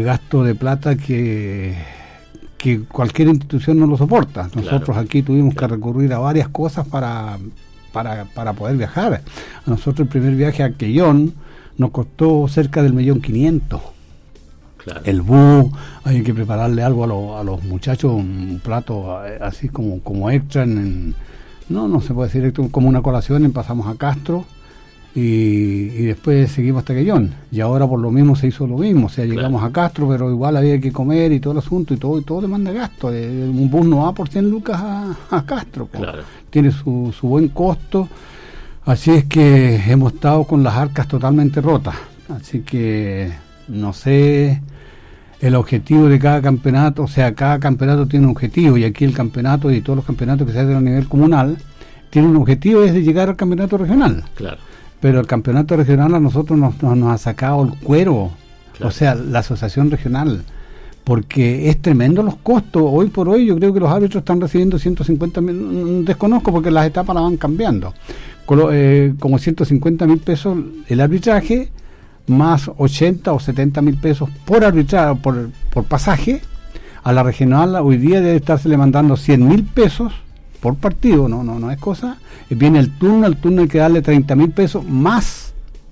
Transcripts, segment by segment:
gasto de plata que cualquier institución no lo soporta. Nosotros aquí tuvimos que recurrir a varias cosas para poder viajar. A nosotros el primer viaje a Quellón nos costó cerca del 1.500.000. Claro. El bus, hay que prepararle algo a los muchachos, un plato así como extra, no se puede decir extra, como una colación, pasamos a Castro y después seguimos hasta Quellón. Y ahora por lo mismo se hizo lo mismo, o sea, llegamos a Castro, pero igual había que comer y todo el asunto, y todo demanda gasto. Un bus no va por 100 lucas a Castro, claro. Tiene su buen costo, así es que hemos estado con las arcas totalmente rotas, así que no sé el objetivo de cada campeonato, o sea, cada campeonato tiene un objetivo, y aquí el campeonato y todos los campeonatos que se hacen a nivel comunal tienen un objetivo, es de llegar al campeonato regional. Claro. Pero el campeonato regional a nosotros nos ha sacado el cuero, claro. O sea, la asociación regional, porque es tremendo los costos. Hoy por hoy yo creo que los árbitros están recibiendo 150.000, desconozco porque las etapas las van cambiando, como 150.000 pesos el arbitraje, más 80 o 70.000 pesos por arbitraje, por pasaje. A la regional hoy día debe estarse le mandando 100.000 pesos por partido, no es cosa. Viene el turno hay que darle 30.000 pesos más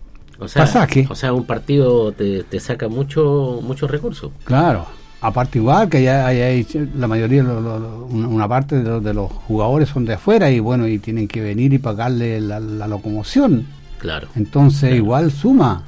pasaje. O sea, un partido te saca muchos recursos. Claro. Aparte igual que hay la mayoría, una parte de los jugadores son de afuera y bueno, y tienen que venir y pagarle la locomoción. Claro. Entonces claro. Igual suma.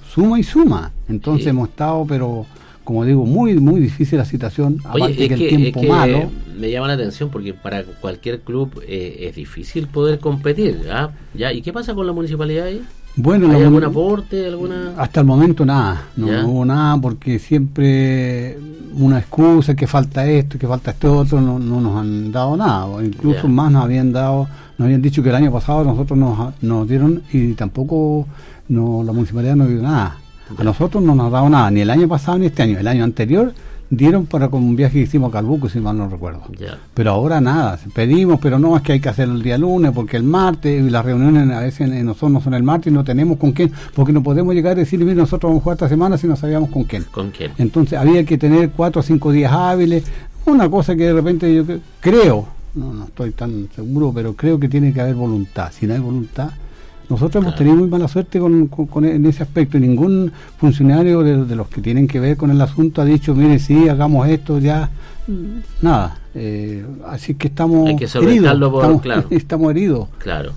Entonces sí. Hemos estado, pero como digo, muy muy difícil la situación. Oye, aparte que el tiempo malo. Me llama la atención porque para cualquier club es difícil poder competir. ¿Ya? ¿Y qué pasa con la municipalidad ahí? Bueno, ¿Hay algún aporte? Hasta el momento nada, no hubo nada, porque siempre una excusa, que falta esto, que falta esto otro, no nos han dado nada, o incluso más nos habían dicho que el año pasado nosotros nos dieron, y tampoco la municipalidad no dio nada. A nosotros no nos ha dado nada, ni el año pasado ni este año. El año anterior dieron para con un viaje que hicimos a Calbuco, si mal no recuerdo. Pero ahora nada, pedimos, pero no, es que hay que hacerlo el día lunes, porque el martes, y las reuniones a veces nosotros no son el martes y no tenemos con quién, porque no podemos llegar a decir, mire, nosotros vamos a jugar esta semana si no sabíamos con quién. Entonces había que tener 4 o 5 días hábiles, una cosa que de repente yo creo, no estoy tan seguro, pero creo que tiene que haber voluntad. Si no hay voluntad, nosotros hemos tenido muy mala suerte en ese aspecto, y ningún funcionario de los que tienen que ver con el asunto ha dicho, mire, sí, hagamos esto, ya, nada. Así que estamos heridos. Estamos heridos. Claro.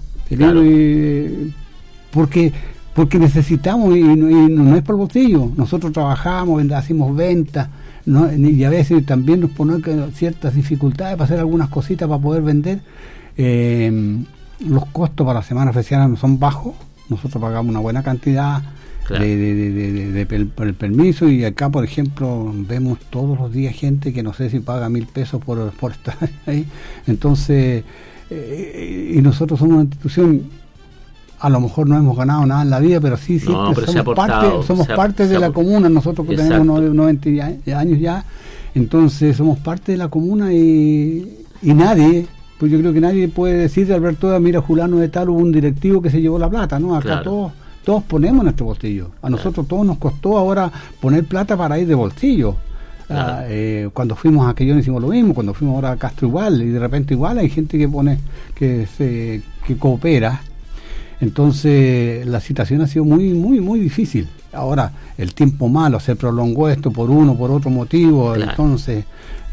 Porque necesitamos, y no es por el bolsillo. Nosotros trabajamos, hacemos ventas, y a veces también nos ponen ciertas dificultades para hacer algunas cositas para poder vender. Los costos para la semana oficial no son bajos, nosotros pagamos una buena cantidad por el permiso, y acá por ejemplo vemos todos los días gente que no sé si paga 1.000 pesos por estar ahí. Entonces y nosotros somos una institución, a lo mejor no hemos ganado nada en la vida, pero sí siempre somos parte de la comuna, nosotros que tenemos 90 años ya, entonces somos parte de la comuna, y nadie, pues yo creo que nadie puede decir de Alberto, mira, fulano de tal, hubo un directivo que se llevó la plata, ¿no? Acá todos ponemos nuestro bolsillo. A nosotros todos nos costó ahora poner plata para ir de bolsillo. Cuando fuimos a Quellón hicimos lo mismo, cuando fuimos ahora a Castro igual, y de repente igual hay gente que pone, que coopera. Entonces la situación ha sido muy muy muy difícil. Ahora el tiempo malo, se prolongó esto por otro motivo, entonces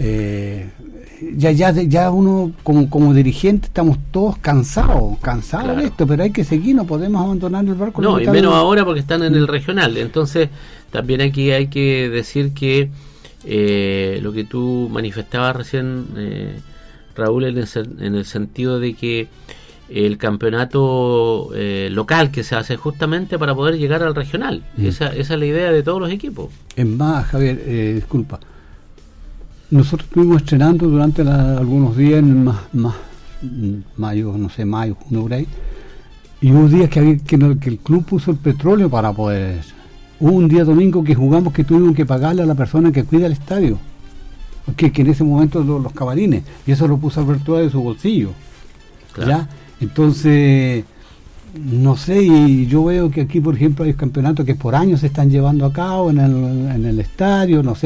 ya uno como dirigente estamos todos cansados de esto, pero hay que seguir, no podemos abandonar el barco. No, y menos ahora porque están en el regional. Entonces también aquí hay que decir que lo que tú manifestabas recién, Raúl, en el sentido de que el campeonato local que se hace justamente para poder llegar al regional, esa es la idea de todos los equipos. Es más, Javier, disculpa, nosotros estuvimos estrenando durante algunos días en mayo, junio, por ahí, y hubo días que el club puso el petróleo para poder. Hubo un día domingo que jugamos que tuvimos que pagarle a la persona que cuida el estadio, que en ese momento los cabalines, y eso lo puso Alberto de su bolsillo. ¿Ya? Entonces, no sé, y yo veo que aquí, por ejemplo, hay campeonatos que por años se están llevando a cabo en el estadio, no sé